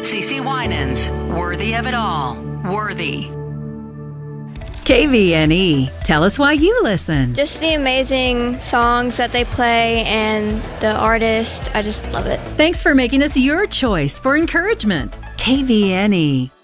CeCe Winans, Worthy of It All. Worthy. KVNE. Tell us why you listen. Just the amazing songs that they play and the artist. I just love it. Thanks for making us your choice for encouragement. KVNE.